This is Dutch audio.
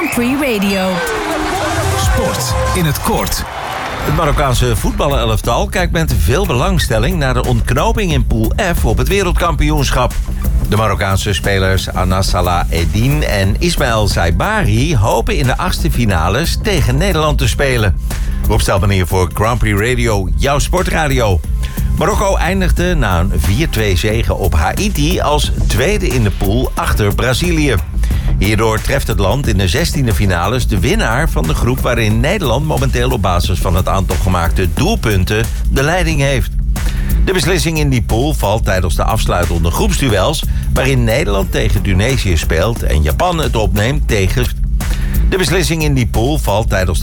Grand Prix Radio. Sport in het kort. Het Marokkaanse voetballerelftal kijkt met veel belangstelling naar de ontknoping in Pool F op het wereldkampioenschap. De Marokkaanse spelers Anas Salah Eddin en Ismaël Saibari hopen in de achtste finales tegen Nederland te spelen. Rob Stelman hier voor Grand Prix Radio, jouw sportradio. Marokko eindigde na een 4-2 zege op Haiti als tweede in de pool achter Brazilië. Hierdoor treft het land in de 16e finales de winnaar van de groep waarin Nederland momenteel op basis van het aantal gemaakte doelpunten de leiding heeft. De beslissing in die pool valt tijdens de afsluitende groepsduels waarin Nederland tegen Tunesië speelt en Japan het opneemt tegen... De beslissing in die pool valt tijdens de